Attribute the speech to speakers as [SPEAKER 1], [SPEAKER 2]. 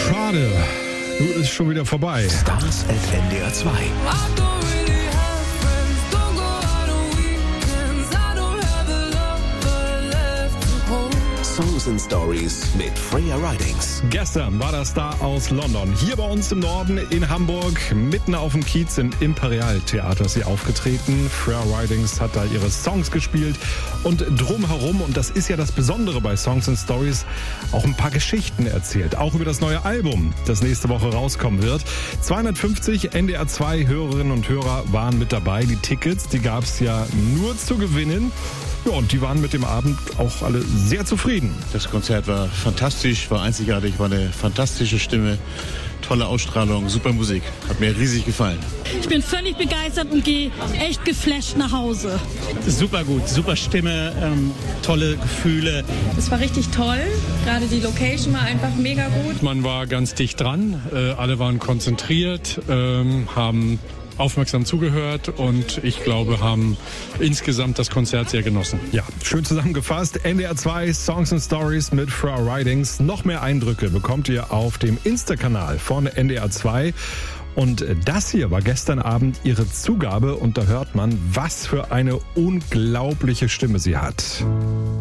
[SPEAKER 1] Schade. Nun ist schon wieder vorbei.
[SPEAKER 2] Stars at NDR 2. Songs and Stories mit Freya Ridings.
[SPEAKER 1] Gestern war der Star aus London hier bei uns im Norden in Hamburg. Mitten auf dem Kiez im Imperial-Theater ist sie aufgetreten. Freya Ridings hat da ihre Songs gespielt und drumherum, und das ist ja das Besondere bei Songs and Stories, auch ein paar Geschichten erzählt. Auch über das neue Album, das nächste Woche rauskommen wird. 250 NDR 2 Hörerinnen und Hörer waren mit dabei. Die Tickets, die gab es ja nur zu gewinnen. Ja, und die waren mit dem Abend auch alle sehr zufrieden.
[SPEAKER 3] Das Konzert war fantastisch, war einzigartig, war eine fantastische Stimme, tolle Ausstrahlung, super Musik. Hat mir riesig gefallen.
[SPEAKER 4] Ich bin völlig begeistert und gehe echt geflasht nach Hause.
[SPEAKER 5] Super gut, super Stimme, tolle Gefühle.
[SPEAKER 6] Es war richtig toll, gerade die Location war einfach mega gut.
[SPEAKER 7] Man war ganz dicht dran, alle waren konzentriert, haben aufmerksam zugehört und ich glaube, haben insgesamt das Konzert sehr genossen.
[SPEAKER 1] Ja, schön zusammengefasst. NDR 2 Songs and Stories mit Freya Ridings. Noch mehr Eindrücke bekommt ihr auf dem Insta-Kanal von NDR 2. Und das hier war gestern Abend ihre Zugabe und da hört man, was für eine unglaubliche Stimme sie hat.